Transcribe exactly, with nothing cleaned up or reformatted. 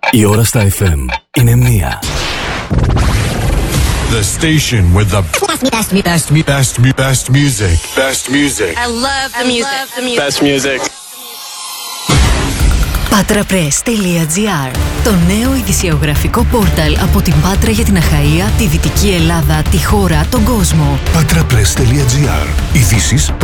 Η ώρα στα εφ εμ είναι μία. The station with the best, best, best, best, best music. Best music. I love the music. Love the music. Best music. Patrapress τελεία τζι άρ. Το νέο ειδησιογραφικό πόρταλ από την Πάτρα για την Αχαΐα, τη Δυτική Ελλάδα, τη χώρα, τον κόσμο. Patrapress τελεία τζι άρ. Ειδήσεις,